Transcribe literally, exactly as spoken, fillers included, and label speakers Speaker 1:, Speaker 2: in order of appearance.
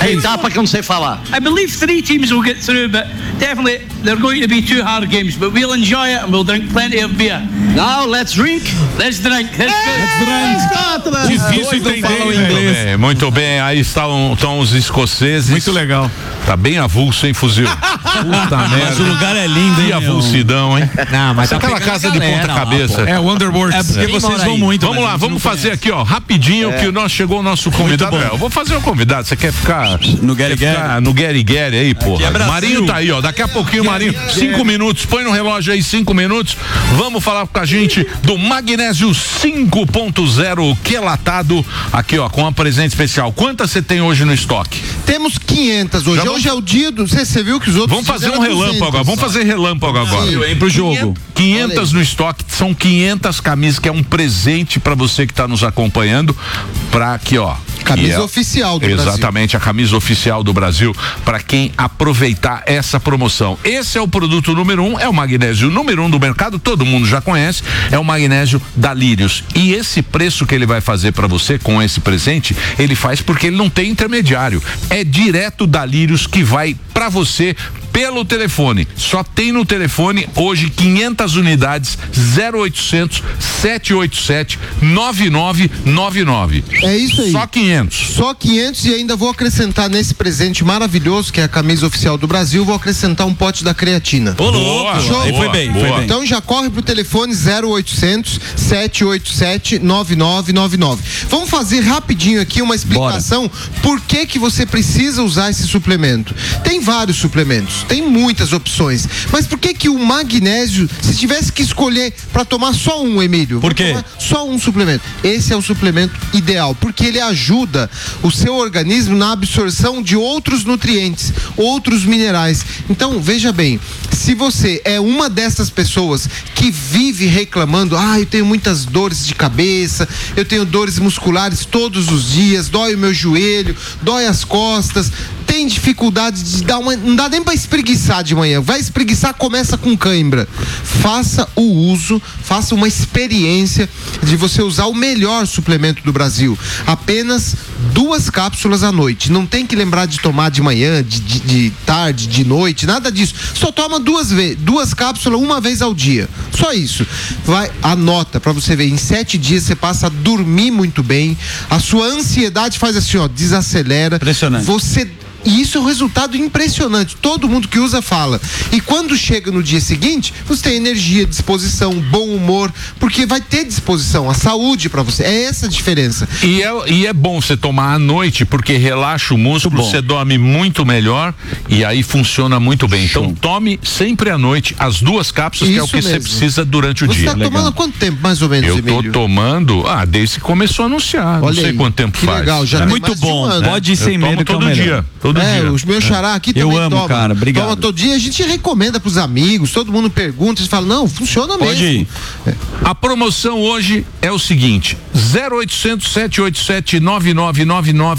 Speaker 1: A etapa que eu não sei falar.
Speaker 2: I believe three teams will get through, but definitely they're going to be two hard games. But we'll enjoy it and we'll drink plenty of beer.
Speaker 1: Now let's drink.
Speaker 2: Let's drink. Let's
Speaker 3: drink. Difícil entender o inglês. Bem, muito bem, aí estão, estão os escoceses.
Speaker 4: Muito legal.
Speaker 3: Tá bem avulso, hein, fuzil? Puta merda.
Speaker 4: Mas o lugar é lindo, hein?
Speaker 3: Que avulsidão, hein?
Speaker 4: Não, mas
Speaker 3: tá aquela casa de ponta cabeça.
Speaker 4: É o Underworld. É porque vocês vão muito.
Speaker 3: Vamos lá, vamos fazer aqui, ó, rapidinho, é. que nós chegou o nosso convidado. É, eu vou fazer o convidado. Você quer ficar
Speaker 4: no Gary Gary?
Speaker 3: No Gary Gary aí, porra. É Marinho tá aí, ó. Daqui a pouquinho, Marinho. Cinco minutos. Põe no relógio aí, cinco minutos. Vamos falar com a gente do Magnésio cinco ponto zero quelatado. Aqui, ó, com a presente especial. Quantas você tem hoje no estoque?
Speaker 5: Temos quinhentas hoje. Já hoje vamos... é o dia do. Você, você viu que os outros.
Speaker 3: Vamos fazer um relâmpago agora. Vamos fazer relâmpago agora.
Speaker 4: Sim, vem pro jogo.
Speaker 3: quinhentas no estoque. São quinhentas camisas, que é um presente pra você que tá nos acompanhando. Pra aqui, ó.
Speaker 5: Camisa
Speaker 3: é,
Speaker 5: oficial do
Speaker 3: exatamente,
Speaker 5: Brasil.
Speaker 3: Exatamente, a camisa oficial do Brasil, para quem aproveitar essa promoção. Esse é o produto número um, é o magnésio número um do mercado, todo mundo já conhece, é o magnésio da Lírios. E esse preço que ele vai fazer para você com esse presente, ele faz porque ele não tem intermediário. É direto da Lírios que vai para você pelo telefone. Só tem no telefone hoje quinhentas unidades, zero oitocentos, sete oito sete, nove nove nove nove.
Speaker 5: É isso aí.
Speaker 3: Só quinhentos.
Speaker 5: Só quinhentos e ainda vou acrescentar nesse presente maravilhoso, que é a camisa oficial do Brasil, vou acrescentar um pote da creatina.
Speaker 4: Ô, louco.
Speaker 5: Show.
Speaker 4: Foi bem, foi bem.
Speaker 5: Então já corre pro telefone zero oitocentos, sete oito sete, nove nove nove nove. Vamos fazer rapidinho aqui uma explicação. Bora. Por que que você precisa usar esse suplemento. Tem vários suplementos. Tem muitas opções, mas por que que o magnésio, se tivesse que escolher para tomar só um, Emílio?
Speaker 4: Por quê?
Speaker 5: Só um suplemento. Esse é o suplemento ideal, porque ele ajuda o seu organismo na absorção de outros nutrientes, outros minerais. Então, veja bem, se você é uma dessas pessoas que vive reclamando, ah, eu tenho muitas dores de cabeça, eu tenho dores musculares todos os dias, dói o meu joelho, dói as costas, tem dificuldade de dar uma, não dá nem para espreguiçar de manhã, vai espreguiçar, começa com cãibra. Faça o uso, faça uma experiência de você usar o melhor suplemento do Brasil. Apenas duas cápsulas à noite. Não tem que lembrar de tomar de manhã, de, de, de tarde, de noite, nada disso. Só toma duas vezes, duas cápsulas uma vez ao dia. Só isso. Vai, anota para você ver. Em sete dias você passa a dormir muito bem. A sua ansiedade faz assim, ó, desacelera.
Speaker 4: Impressionante.
Speaker 5: Você E isso é um resultado impressionante. Todo mundo que usa fala. E quando chega no dia seguinte, você tem energia, disposição, bom humor, porque vai ter disposição, a saúde pra você. É essa a diferença.
Speaker 3: E é, e é bom você tomar à noite, porque relaxa o músculo, você dorme muito melhor e aí funciona muito bem. Show. Então tome sempre à noite as duas cápsulas, isso que é o que mesmo. Você precisa durante o
Speaker 5: você
Speaker 3: dia.
Speaker 5: Você tá tomando há quanto tempo, mais ou menos,
Speaker 3: Eu
Speaker 5: Emílio?
Speaker 3: tô tomando, ah, desde que começou a anunciar.
Speaker 5: Olha
Speaker 3: não sei
Speaker 5: aí,
Speaker 3: quanto tempo
Speaker 5: que
Speaker 3: faz.
Speaker 5: legal, já
Speaker 3: é.
Speaker 5: tem
Speaker 4: Muito
Speaker 5: mais
Speaker 4: bom,
Speaker 5: de um ano.
Speaker 4: pode ir sem medo,
Speaker 3: todo
Speaker 4: é
Speaker 3: dia. Todo
Speaker 5: é,
Speaker 3: dia.
Speaker 5: os meus xará aqui também
Speaker 4: Eu amo,
Speaker 5: tomam.
Speaker 4: cara, obrigado.
Speaker 5: Toma todo dia, a gente recomenda pros amigos, todo mundo pergunta, eles falam, não, funciona mesmo.
Speaker 4: Pode ir.
Speaker 3: A promoção hoje é o seguinte, zero oitocentos, sete oito sete, nove nove nove nove